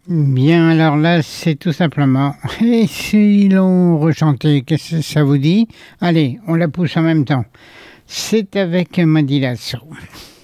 Bien, alors là, c'est tout simplement. Et si l'on rechantait, qu'est-ce que ça vous dit? Allez, on la pousse en même temps. C'est avec Madilasso.